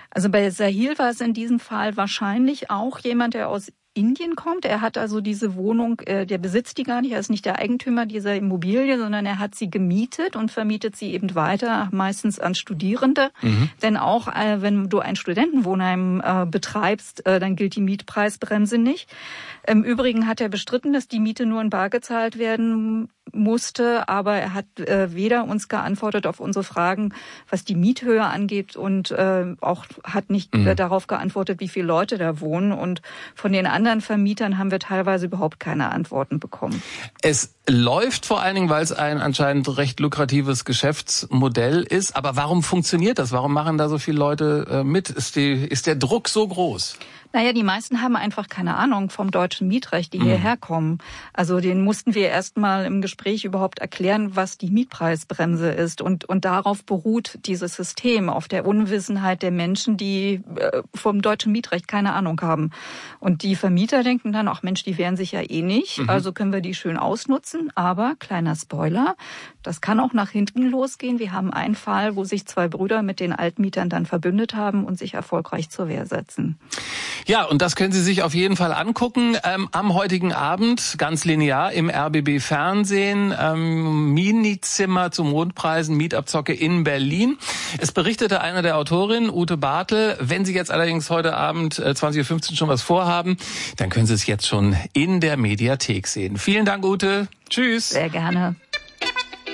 Also bei Sahil war es in diesem Fall wahrscheinlich auch jemand, der aus Indien kommt. Er hat also diese Wohnung, der besitzt die gar nicht, er ist nicht der Eigentümer dieser Immobilie, sondern er hat sie gemietet und vermietet sie eben weiter, meistens an Studierende. Denn auch wenn du ein Studentenwohnheim betreibst, dann gilt die Mietpreisbremse nicht. Im Übrigen hat er bestritten, dass die Miete nur in bar gezahlt werden musste, aber er hat weder uns geantwortet auf unsere Fragen, was die Miethöhe angeht, und auch hat nicht darauf geantwortet, wie viele Leute da wohnen. Und von den anderen Vermietern haben wir teilweise überhaupt keine Antworten bekommen. Es läuft vor allen Dingen, weil es ein anscheinend recht lukratives Geschäftsmodell ist. Aber warum funktioniert das? Warum machen da so viele Leute mit? Ist der Druck so groß? Naja, die meisten haben einfach keine Ahnung vom deutschen Mietrecht, die hierher kommen. Also denen mussten wir erst mal im Gespräch überhaupt erklären, was die Mietpreisbremse ist. Und darauf beruht dieses System, auf der Unwissenheit der Menschen, die vom deutschen Mietrecht keine Ahnung haben. Und die Vermieter denken dann, ach Mensch, die wehren sich ja eh nicht, also können wir die schön ausnutzen. Aber, kleiner Spoiler, das kann auch nach hinten losgehen. Wir haben einen Fall, wo sich 2 Brüder mit den Altmietern dann verbündet haben und sich erfolgreich zur Wehr setzen. Ja, und das können Sie sich auf jeden Fall angucken. Am heutigen Abend, ganz linear, im RBB Fernsehen, Minizimmer zu Mondpreisen, Mietabzocke in Berlin. Es berichtete eine der Autorinnen, Ute Bartel. Wenn Sie jetzt allerdings heute Abend 20.15 Uhr schon was vorhaben, dann können Sie es jetzt schon in der Mediathek sehen. Vielen Dank, Ute. Tschüss. Sehr gerne.